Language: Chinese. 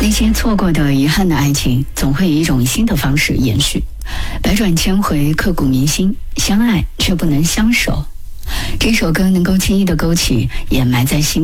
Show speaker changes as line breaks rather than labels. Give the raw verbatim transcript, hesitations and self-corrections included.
那些错过的遗憾的爱情，总会以一种新的方式延续，百转千回，刻骨铭心，相爱却不能相守。这首歌能够轻易的勾起掩埋在心